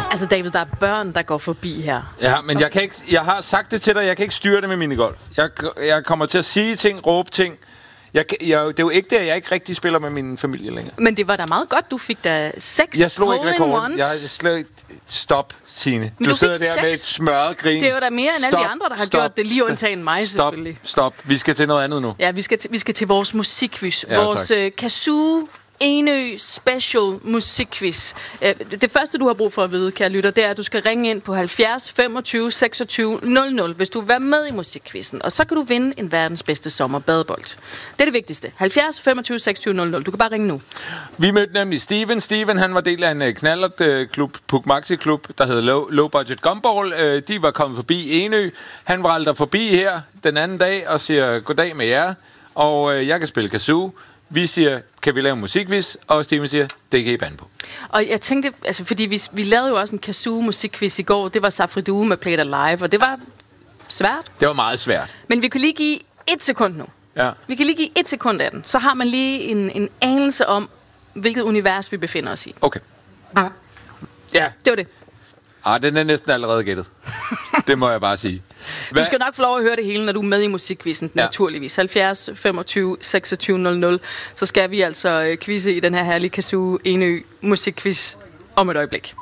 Altså David, der er børn, der går forbi her. Ja, men jeg har sagt det til dig, jeg kan ikke styre det med minigolf. Jeg kommer til at sige ting, råbe ting. Det er jo ikke det, at jeg ikke rigtig spiller med min familie længere. Men det var da meget godt, du fik da 6 Jeg slog ikke rekorden. Stop, Signe. Du sidder der med et smørret grin. Det er jo da mere end alle de andre, der har gjort det, lige undtagen mig selvfølgelig. Stop. Vi skal til noget andet nu. Ja, vi skal til vores musikquiz. Ja, vores Kazoo Enø Special musikquiz. Det første, du har brug for at vide, kære lytter, det er, at du skal ringe ind på 70 25 26 00, hvis du vil være med i musikquizzen. Og så kan du vinde en verdens bedste sommerbadebold. Det er det vigtigste. 70 25 26 00. Du kan bare ringe nu. Vi mødte nemlig Steven. Steven, han var del af en knallertklub, Puk Maxi Klub, der hed Low Budget Gumball. De var kommet forbi Enø. Han var aldrig forbi her den anden dag og siger goddag med jer. Og jeg kan spille kazoo. Vi siger, kan vi lave en musikquiz? Og Steven siger, det kan I bande på. Og jeg tænkte, altså fordi vi lavede jo også en kazoo musikquiz i går. Det var Safri Duo med Play It Alive, og det var svært. Det var meget svært. Men vi kan lige give 1 sekund nu. Ja. Vi kan lige give 1 sekund af den. Så har man lige en anelse om, hvilket univers vi befinder os i. Okay. Ja. Det var det. Den er næsten allerede gættet. Det må jeg bare sige. Du skal nok få lov at høre det hele, når du er med i musikquizzen, naturligvis. 70 25 26 00. Så skal vi altså quizze i den her herlige Kazoo Enø musikquiz om et øjeblik.